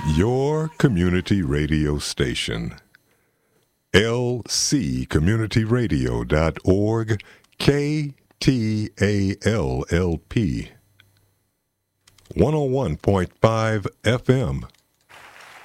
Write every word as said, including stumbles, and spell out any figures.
Your community radio station. L C community radio dot org, K T A L L P. one oh one point five F M.